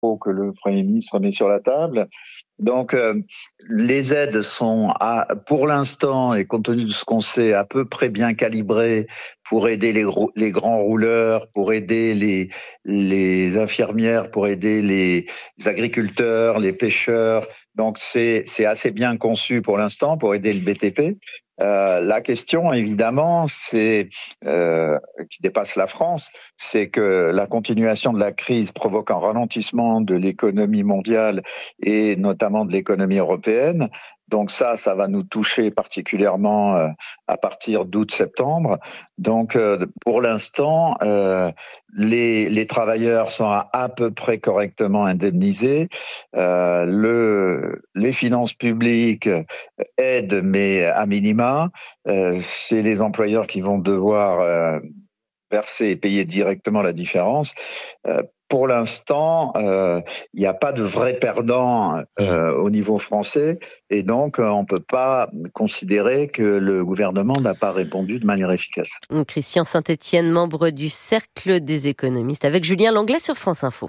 que le Premier ministre met sur la table. Donc, les aides sont, pour l'instant, et compte tenu de ce qu'on sait, à peu près bien calibrées pour aider les grands rouleurs, pour aider les infirmières, pour aider les agriculteurs, les pêcheurs. Donc, c'est assez bien conçu pour l'instant pour aider le BTP. La question, évidemment, qui dépasse la France, c'est que la continuation de la crise provoque un ralentissement de l'économie mondiale et notamment de l'économie européenne. Donc ça va nous toucher particulièrement à partir d'août-septembre. Donc pour l'instant, les travailleurs sont à peu près correctement indemnisés. Les finances publiques aident, mais à minima. C'est les employeurs qui vont devoir verser et payer directement la différence. Pour l'instant, il n'y a pas de vrai perdant au niveau français et donc on ne peut pas considérer que le gouvernement n'a pas répondu de manière efficace. Christian Saint-Etienne, membre du Cercle des économistes, avec Julien Langlais sur France Info.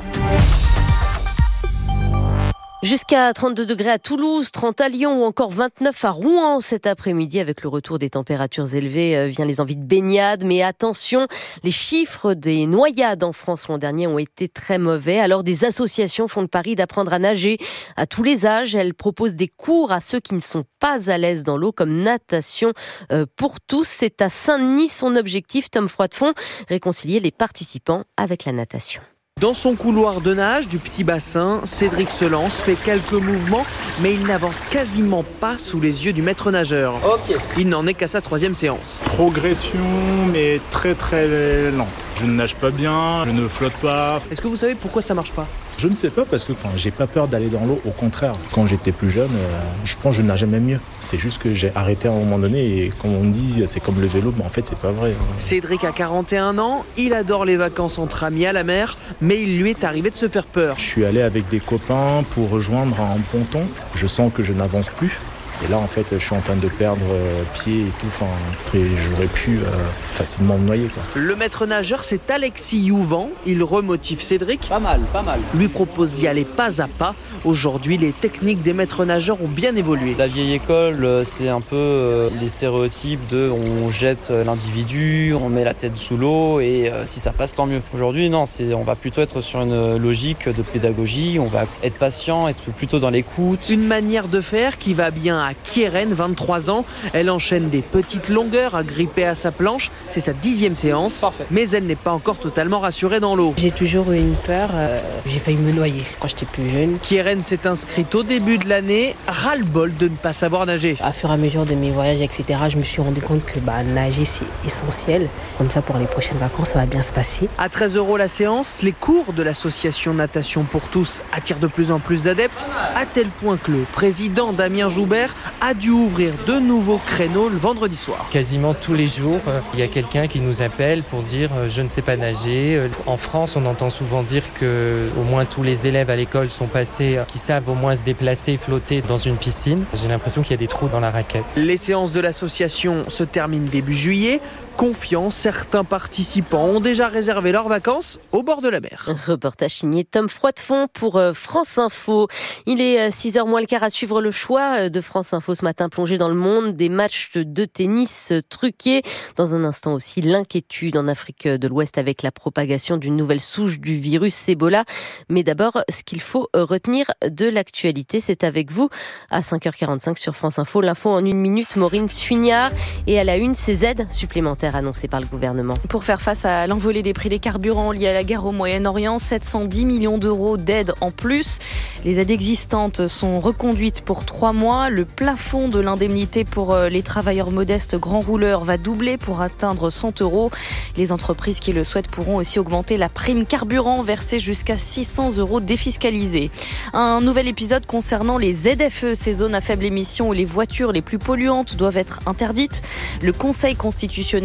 Jusqu'à 32 degrés à Toulouse, 30 à Lyon ou encore 29 à Rouen cet après-midi. Avec le retour des températures élevées, vient les envies de baignade. Mais attention, les chiffres des noyades en France l'an dernier ont été très mauvais. Alors des associations font le pari d'apprendre à nager à tous les âges. Elles proposent des cours à ceux qui ne sont pas à l'aise dans l'eau, comme natation pour tous. C'est à Saint-Denis son objectif, Tom Froidefond, réconcilier les participants avec la natation. Dans son couloir de nage du petit bassin, Cédric se lance, fait quelques mouvements, mais il n'avance quasiment pas sous les yeux du maître nageur. Ok. Il n'en est qu'à sa 3e séance. Progression, mais très très lente. Je ne nage pas bien, je ne flotte pas. Est-ce que vous savez pourquoi ça marche pas ? Je ne sais pas parce que j'ai pas peur d'aller dans l'eau, au contraire. Quand j'étais plus jeune, je pense que je nageais même mieux. C'est juste que j'ai arrêté à un moment donné et comme on dit, c'est comme le vélo, mais en fait c'est pas vrai. Cédric a 41 ans, il adore les vacances entre amis à la mer, mais il lui est arrivé de se faire peur. Je suis allé avec des copains pour rejoindre un ponton. Je sens que je n'avance plus. Et là, en fait, je suis en train de perdre pied et tout. Et j'aurais pu facilement me noyer, quoi. Le maître nageur, c'est Alexis Youvan. Il remotive Cédric. Pas mal. Lui propose d'y aller pas à pas. Aujourd'hui, les techniques des maîtres nageurs ont bien évolué. La vieille école, c'est un peu les stéréotypes de on jette l'individu, on met la tête sous l'eau et si ça passe, tant mieux. Aujourd'hui, non, on va plutôt être sur une logique de pédagogie. On va être patient, être plutôt dans l'écoute. Une manière de faire qui va bien à Kieran, 23 ans. Elle enchaîne des petites longueurs agrippée à sa planche. C'est sa 10e séance. Parfait. Mais elle n'est pas encore totalement rassurée dans l'eau. J'ai toujours eu une peur. J'ai failli me noyer quand j'étais plus jeune. Kieran s'est inscrite au début de l'année. Ras-le-bol de ne pas savoir nager. À fur et à mesure de mes voyages, etc., je me suis rendu compte que nager, c'est essentiel. Comme ça, pour les prochaines vacances, ça va bien se passer. À 13 € la séance, les cours de l'association Natation pour tous attirent de plus en plus d'adeptes, à tel point que le président Damien Joubert a dû ouvrir de nouveaux créneaux le vendredi soir. Quasiment tous les jours, il y a quelqu'un qui nous appelle pour dire « je ne sais pas nager ». En France, on entend souvent dire que au moins tous les élèves à l'école sont passés, qui savent au moins se déplacer, flotter dans une piscine. J'ai l'impression qu'il y a des trous dans la raquette. Les séances de l'association se terminent début juillet. Confiants, certains participants ont déjà réservé leurs vacances au bord de la mer. Reportage signé Tom Froidefond pour France Info. Il est 6h moins le quart à suivre le choix de France Info ce matin, plongé dans le monde des matchs de tennis truqués. Dans un instant aussi, l'inquiétude en Afrique de l'Ouest avec la propagation d'une nouvelle souche du virus Ebola. Mais d'abord, ce qu'il faut retenir de l'actualité, c'est avec vous à 5h45 sur France Info. L'info en 1 minute, Maureen Suignard. Et à la une, ces aides supplémentaires annoncé par le gouvernement. Pour faire face à l'envolée des prix des carburants liés à la guerre au Moyen-Orient, 710 millions d'euros d'aides en plus. Les aides existantes sont reconduites pour 3 mois. Le plafond de l'indemnité pour les travailleurs modestes grands rouleurs va doubler pour atteindre 100 €. Les entreprises qui le souhaitent pourront aussi augmenter la prime carburant versée jusqu'à 600 € défiscalisés. Un nouvel épisode concernant les ZFE, ces zones à faible émission où les voitures les plus polluantes doivent être interdites. Le Conseil constitutionnel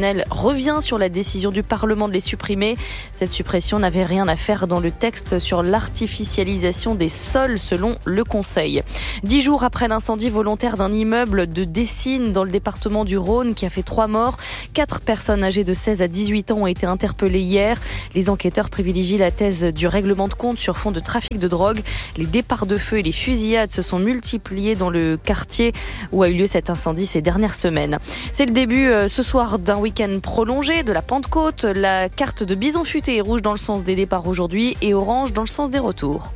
constitutionnel revient sur la décision du Parlement de les supprimer. Cette suppression n'avait rien à faire dans le texte sur l'artificialisation des sols, selon le Conseil. 10 jours après l'incendie volontaire d'un immeuble de Dessines dans le département du Rhône qui a fait 3 morts, 4 personnes âgées de 16 à 18 ans ont été interpellées hier. Les enquêteurs privilégient la thèse du règlement de compte sur fond de trafic de drogue. Les départs de feu et les fusillades se sont multipliés dans le quartier où a eu lieu cet incendie ces dernières semaines. C'est le début ce soir d'un week-end prolongé de la Pentecôte. La carte de bison futé est rouge dans le sens des départs aujourd'hui et orange dans le sens des retours.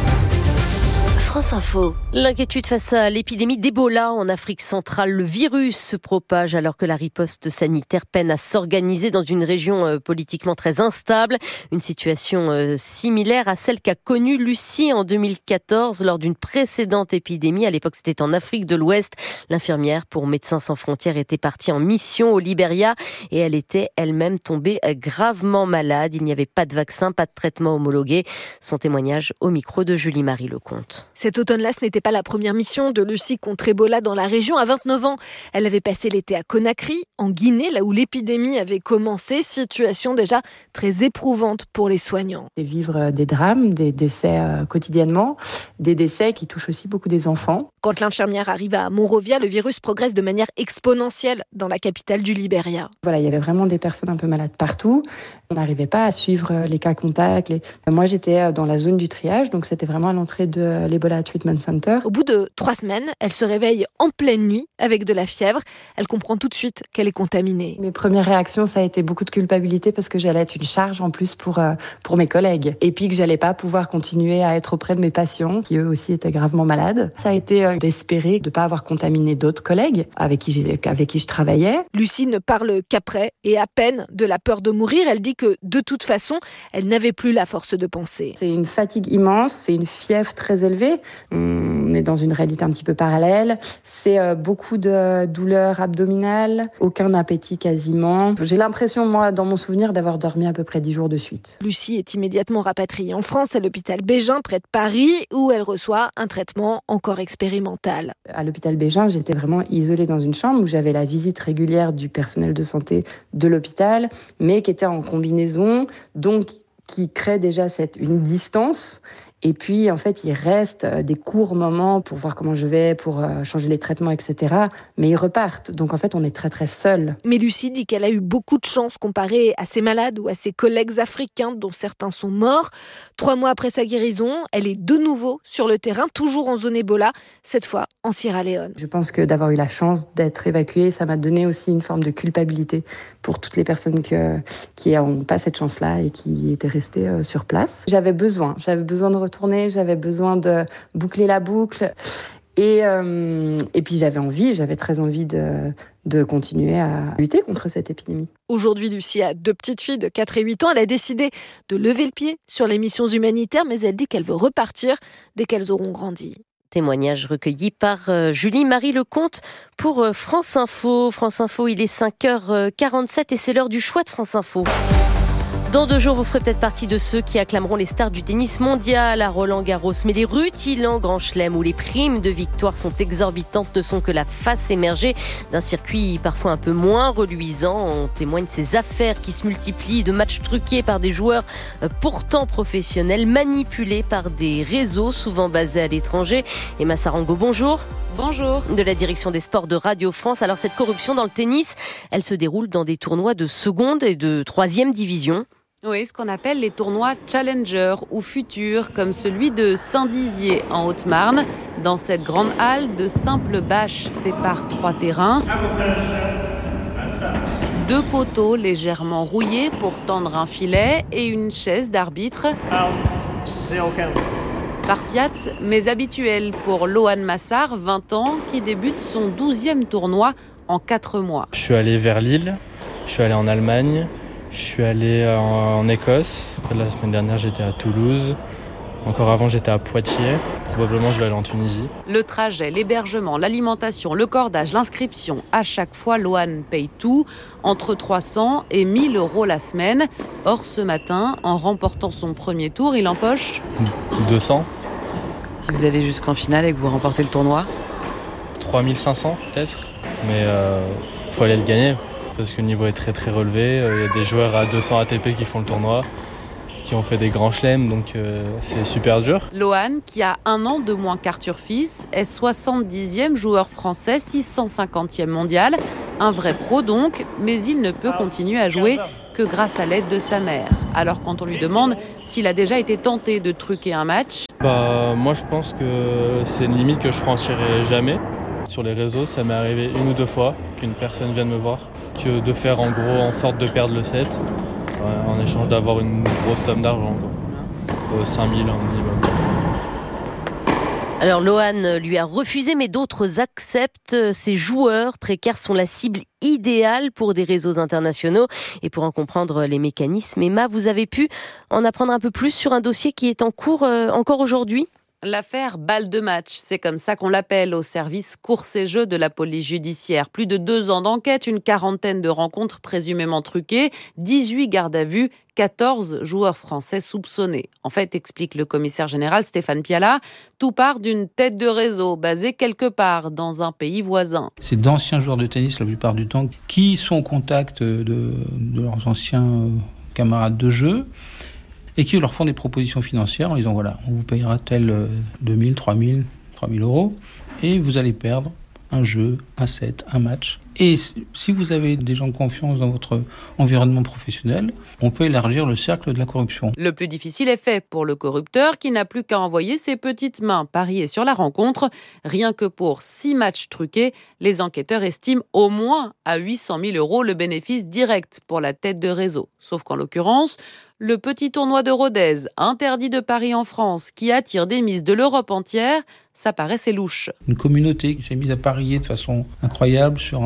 France Info. L'inquiétude face à l'épidémie d'Ebola en Afrique centrale. Le virus se propage alors que la riposte sanitaire peine à s'organiser dans une région politiquement très instable. Une situation similaire à celle qu'a connue Lucie en 2014 lors d'une précédente épidémie. À l'époque, c'était en Afrique de l'Ouest. L'infirmière pour Médecins sans frontières était partie en mission au Libéria et elle était elle-même tombée gravement malade. Il n'y avait pas de vaccin, pas de traitement homologué. Son témoignage au micro de Julie-Marie Lecomte. Cet automne-là, ce n'était pas la première mission de Lucie contre Ebola dans la région. À 29 ans, elle avait passé l'été à Conakry, en Guinée, là où l'épidémie avait commencé. Situation déjà très éprouvante pour les soignants. Et vivre des drames, des décès quotidiennement, des décès qui touchent aussi beaucoup des enfants. Quand l'infirmière arrive à Monrovia, le virus progresse de manière exponentielle dans la capitale du Libéria. Voilà, il y avait vraiment des personnes un peu malades partout. On n'arrivait pas à suivre les cas contacts. Moi, j'étais dans la zone du triage, donc c'était vraiment à l'entrée de l'Ebola Treatment Center. Au bout de 3 semaines, elle se réveille en pleine nuit avec de la fièvre. Elle comprend tout de suite qu'elle est contaminée. Mes premières réactions, ça a été beaucoup de culpabilité parce que j'allais être une charge en plus pour mes collègues. Et puis que j'allais pas pouvoir continuer à être auprès de mes patients qui eux aussi étaient gravement malades. Ça a été d'espérer de ne pas avoir contaminé d'autres collègues avec qui je travaillais. Lucie ne parle qu'après et à peine de la peur de mourir. Elle dit que de toute façon, elle n'avait plus la force de penser. C'est une fatigue immense, c'est une fièvre très élevée. On est dans une réalité un petit peu parallèle. C'est beaucoup de douleurs abdominales, aucun appétit quasiment. J'ai l'impression, moi, dans mon souvenir, d'avoir dormi à peu près 10 jours de suite. Lucie est immédiatement rapatriée en France à l'hôpital Bégin, près de Paris, où elle reçoit un traitement encore expérimental. À l'hôpital Bégin, j'étais vraiment isolée dans une chambre où j'avais la visite régulière du personnel de santé de l'hôpital, mais qui était en combinaison, donc qui crée déjà une distance. Et puis, en fait, il reste des courts moments pour voir comment je vais, pour changer les traitements, etc. Mais ils repartent. Donc, en fait, on est très, très seuls. Mais Lucie dit qu'elle a eu beaucoup de chance comparée à ses malades ou à ses collègues africains, dont certains sont morts. 3 mois après sa guérison, elle est de nouveau sur le terrain, toujours en zone Ebola, cette fois en Sierra Leone. Je pense que d'avoir eu la chance d'être évacuée, ça m'a donné aussi une forme de culpabilité pour toutes les personnes qui n'ont pas cette chance-là et qui étaient restées sur place. J'avais besoin de retourner, j'avais besoin de boucler la boucle et puis j'avais très envie de continuer à lutter contre cette épidémie. Aujourd'hui, Lucie a 2 petites filles de 4 et 8 ans. Elle a décidé de lever le pied sur les missions humanitaires, mais elle dit qu'elle veut repartir dès qu'elles auront grandi. Témoignage recueilli par Julie-Marie Lecomte pour France Info. France Info, il est 5h47 et c'est l'heure du choix de France Info. Dans 2 jours, vous ferez peut-être partie de ceux qui acclameront les stars du tennis mondial à Roland-Garros. Mais les rutilants Grand Chelem où les primes de victoire sont exorbitantes ne sont que la face émergée d'un circuit parfois un peu moins reluisant. En témoignent ces affaires qui se multiplient de matchs truqués par des joueurs pourtant professionnels, manipulés par des réseaux souvent basés à l'étranger. Emma Sarango, bonjour. Bonjour. De la direction des sports de Radio France. Alors cette corruption dans le tennis, elle se déroule dans des tournois de seconde et de 3e division. Oui, ce qu'on appelle les tournois Challenger ou futurs, comme celui de Saint-Dizier en Haute-Marne. Dans cette grande halle, de simples bâches séparent 3 terrains. 2 poteaux légèrement rouillés pour tendre un filet et une chaise d'arbitre. Spartiate, mais habituel pour Lohan Massar, 20 ans, qui débute son 12e tournoi en 4 mois. Je suis allé vers Lille, je suis allé en Allemagne, je suis allé en Écosse. Après, la semaine dernière, j'étais à Toulouse. Encore avant, j'étais à Poitiers. Probablement, je vais aller en Tunisie. Le trajet, l'hébergement, l'alimentation, le cordage, l'inscription. À chaque fois, Lohan paye tout, entre 300 et 1000 euros la semaine. Or, ce matin, en remportant son premier tour, il empoche 200. Si vous allez jusqu'en finale et que vous remportez le tournoi 3500 peut-être. Mais faut aller le gagner. parce que le niveau est très très relevé. Il y a des joueurs à 200 ATP qui font le tournoi, qui ont fait des grands chelems, donc c'est super dur. Lohan, qui a 1 an de moins qu'Arthur Fils, est 70e joueur français, 650e mondial. Un vrai pro donc, mais il ne peut continuer à jouer que grâce à l'aide de sa mère. Alors quand on lui demande s'il a déjà été tenté de truquer un match... Moi je pense que c'est une limite que je franchirai jamais. Sur les réseaux, ça m'est arrivé 1 ou 2 fois qu'une personne vienne me voir, que de faire en gros en sorte de perdre le set, en échange d'avoir une grosse somme d'argent, 5 000 minimum. Alors Lohan lui a refusé, mais d'autres acceptent. Ces joueurs précaires sont la cible idéale pour des réseaux internationaux. Et pour en comprendre les mécanismes, Emma, vous avez pu en apprendre un peu plus sur un dossier qui est en cours encore aujourd'hui ? L'affaire balle de match, c'est comme ça qu'on l'appelle au service courses et jeux de la police judiciaire. Plus de 2 ans d'enquête, une quarantaine de rencontres présumément truquées, 18 gardes à vue, 14 joueurs français soupçonnés. En fait, explique le commissaire général Stéphane Piala, tout part d'une tête de réseau basée quelque part dans un pays voisin. C'est d'anciens joueurs de tennis la plupart du temps qui sont au contact de leurs anciens camarades de jeu et qui leur font des propositions financières en disant voilà, on vous payera tel 2 000, 3 000 euros et vous allez perdre un jeu, un set, un match. Et si vous avez des gens de confiance dans votre environnement professionnel, on peut élargir le cercle de la corruption. Le plus difficile est fait pour le corrupteur qui n'a plus qu'à envoyer ses petites mains parier sur la rencontre. Rien que pour 6 matchs truqués, les enquêteurs estiment au moins à 800 000 euros le bénéfice direct pour la tête de réseau. Sauf qu'en l'occurrence, le petit tournoi de Rodez, interdit de paris en France, qui attire des mises de l'Europe entière, ça paraissait louche. Une communauté qui s'est mise à parier de façon incroyable sur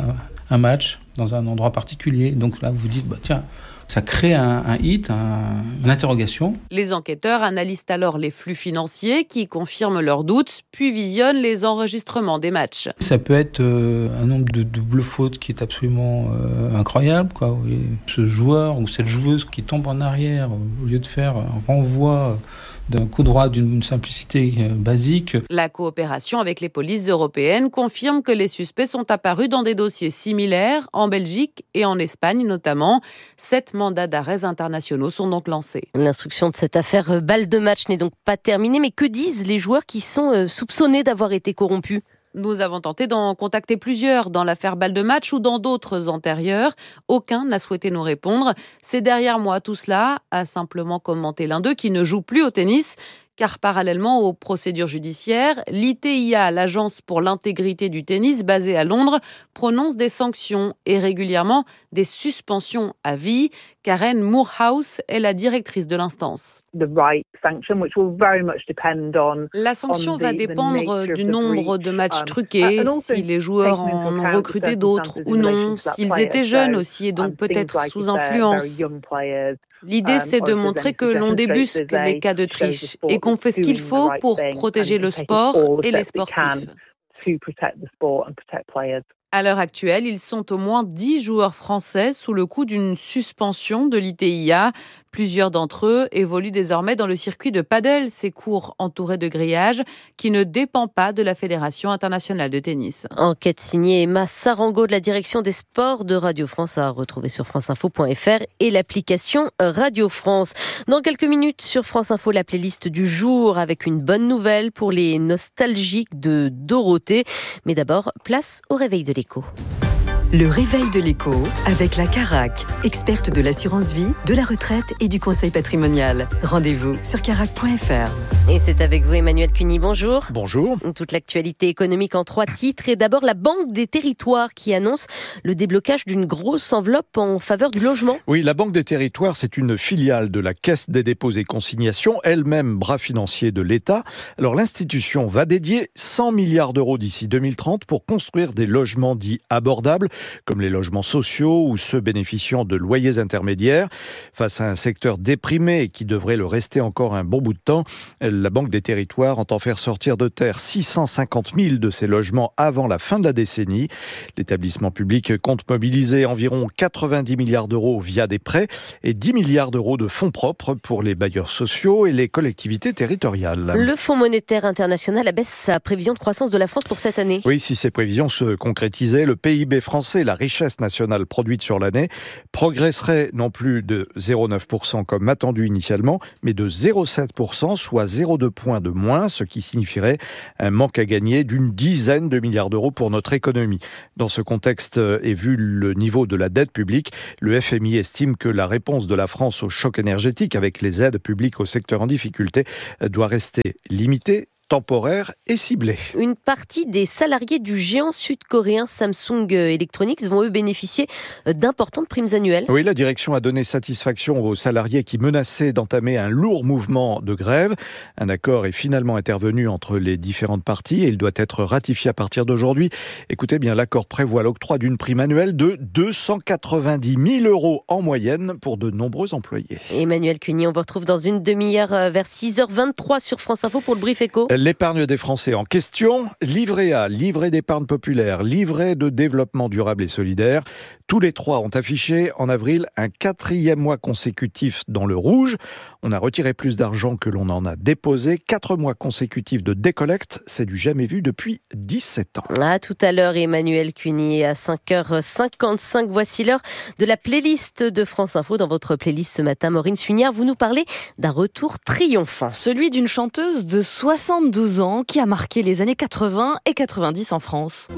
un match dans un endroit particulier. Donc là, vous vous dites, tiens, ça crée un hit, une interrogation. Les enquêteurs analysent alors les flux financiers qui confirment leurs doutes, puis visionnent les enregistrements des matchs. Ça peut être un nombre de doubles fautes qui est absolument incroyable, quoi. Ce joueur ou cette joueuse qui tombe en arrière au lieu de faire un renvoi d'un coup droit d'une simplicité basique. La coopération avec les polices européennes confirme que les suspects sont apparus dans des dossiers similaires en Belgique et en Espagne notamment. 7 mandats d'arrêt internationaux sont donc lancés. L'instruction de cette affaire balle de match n'est donc pas terminée, mais que disent les joueurs qui sont soupçonnés d'avoir été corrompus ? Nous avons tenté d'en contacter plusieurs dans l'affaire balle de match ou dans d'autres antérieures. Aucun n'a souhaité nous répondre. C'est derrière moi tout cela, a simplement commenté l'un d'eux qui ne joue plus au tennis. Car parallèlement aux procédures judiciaires, l'ITIA, l'Agence pour l'intégrité du tennis basée à Londres, prononce des sanctions et régulièrement des suspensions à vie. Karen Moorhouse est la directrice de l'instance. La sanction va dépendre du nombre de matchs truqués, si les joueurs en ont recruté d'autres ou non, s'ils étaient jeunes aussi et donc peut-être sous influence. L'idée, c'est de montrer que l'on débusque les cas de triche et qu'on fait ce qu'il faut pour protéger le sport et les sportifs. À l'heure actuelle, ils sont au moins 10 joueurs français sous le coup d'une suspension de l'ITIA. Plusieurs d'entre eux évoluent désormais dans le circuit de paddle, ces cours entourés de grillages qui ne dépend pas de la Fédération internationale de tennis. Enquête signée Emma Sarango de la direction des sports de Radio France à retrouver sur franceinfo.fr et l'application Radio France. Dans quelques minutes sur France Info, la playlist du jour avec une bonne nouvelle pour les nostalgiques de Dorothée. Mais d'abord, place au réveil de l'écho. Le réveil de l'écho avec la Carac, experte de l'assurance vie, de la retraite et du conseil patrimonial. Rendez-vous sur carac.fr. Et c'est avec vous Emmanuel Cuny, bonjour. Bonjour. Toute l'actualité économique en 3 titres et d'abord la Banque des Territoires qui annonce le déblocage d'une grosse enveloppe en faveur du logement. Oui, la Banque des Territoires, c'est une filiale de la Caisse des dépôts et consignations, elle-même bras financier de l'État. Alors l'institution va dédier 100 milliards d'euros d'ici 2030 pour construire des logements dits abordables, comme les logements sociaux ou ceux bénéficiant de loyers intermédiaires. Face à un secteur déprimé et qui devrait le rester encore un bon bout de temps, la Banque des Territoires entend faire sortir de terre 650 000 de ces logements avant la fin de la décennie. L'établissement public compte mobiliser environ 90 milliards d'euros via des prêts et 10 milliards d'euros de fonds propres pour les bailleurs sociaux et les collectivités territoriales. Le Fonds monétaire international abaisse sa prévision de croissance de la France pour cette année. Oui, si ces prévisions se concrétisaient, le PIB français compenser la richesse nationale produite sur l'année progresserait non plus de 0,9% comme attendu initialement, mais de 0,7%, soit 0,2 points de moins, ce qui signifierait un manque à gagner d'une dizaine de milliards d'euros pour notre économie. Dans ce contexte et vu le niveau de la dette publique, le FMI estime que la réponse de la France au choc énergétique avec les aides publiques au secteur en difficulté doit rester limitée, temporaire et ciblée. Une partie des salariés du géant sud-coréen Samsung Electronics vont eux bénéficier d'importantes primes annuelles. Oui, la direction a donné satisfaction aux salariés qui menaçaient d'entamer un lourd mouvement de grève. Un accord est finalement intervenu entre les différentes parties et il doit être ratifié à partir d'aujourd'hui. Écoutez bien, l'accord prévoit l'octroi d'une prime annuelle de 290 000 € en moyenne pour de nombreux employés. Emmanuel Cuny, on vous retrouve dans une demi-heure vers 6h23 sur France Info pour le Brief Éco. L'épargne des Français en question, livret A, livret d'épargne populaire, livret de développement durable et solidaire. Tous les trois ont affiché en avril un 4e mois consécutif dans le rouge. On a retiré plus d'argent que l'on en a déposé. 4 mois consécutifs de décollecte, c'est du jamais vu depuis 17 ans. À tout à l'heure, Emmanuel Cuny, à 5h55. Voici l'heure de la playlist de France Info. Dans votre playlist ce matin, Maureen Sugnard, vous nous parlez d'un retour triomphant. Celui d'une chanteuse de 72 ans qui a marqué les années 80 et 90 en France.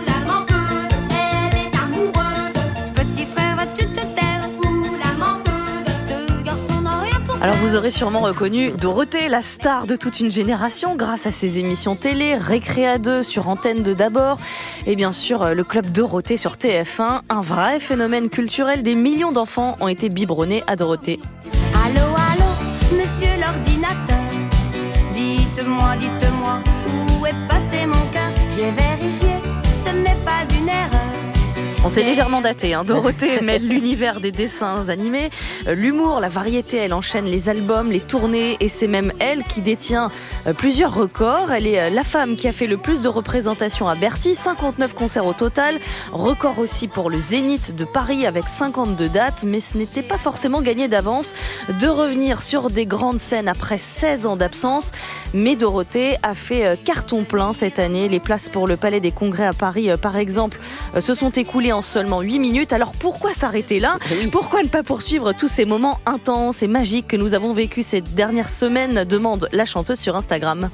Alors vous aurez sûrement reconnu Dorothée, la star de toute une génération, grâce à ses émissions télé, Récréa 2 sur Antenne 2 d'abord, et bien sûr le Club Dorothée sur TF1, un vrai phénomène culturel. Des millions d'enfants ont été biberonnés à Dorothée. Allô, allô, monsieur l'ordinateur, dites-moi, où est passé mon cœur? J'ai vérifié, ce n'est pas une erreur. On s'est légèrement daté, Dorothée mêle l'univers des dessins animés, l'humour, la variété, elle enchaîne les albums, les tournées, et c'est même elle qui détient plusieurs records. Elle est la femme qui a fait le plus de représentations à Bercy, 59 concerts au total, record aussi pour le Zénith de Paris avec 52 dates, mais ce n'était pas forcément gagné d'avance de revenir sur des grandes scènes après 16 ans d'absence. Mais Dorothée a fait carton plein cette année. Les places pour le Palais des Congrès à Paris, par exemple, se sont écoulées en seulement 8 minutes. Alors pourquoi s'arrêter là ? Pourquoi ne pas poursuivre tous ces moments intenses et magiques que nous avons vécus ces dernières semaines ? Demande la chanteuse sur Instagram.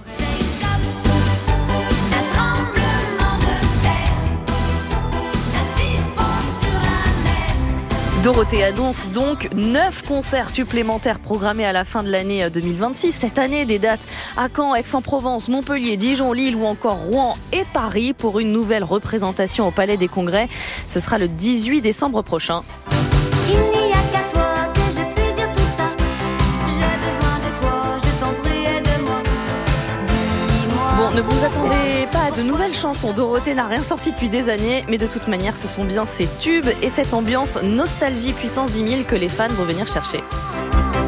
Dorothée annonce donc 9 concerts supplémentaires programmés à la fin de l'année 2026. Cette année, des dates à Caen, Aix-en-Provence, Montpellier, Dijon, Lille ou encore Rouen et Paris pour une nouvelle représentation au Palais des Congrès. Ce sera le 18 décembre prochain. Il n'y a qu'à toi que je puisse dire tout ça. J'ai besoin de toi, je t'en prie, aide-moi. Dis-moi. Bon, ne vous attendez pas à de nouvelles chansons. Dorothée n'a rien sorti depuis des années, mais de toute manière, ce sont bien ces tubes et cette ambiance nostalgie puissance 10 000 que les fans vont venir chercher.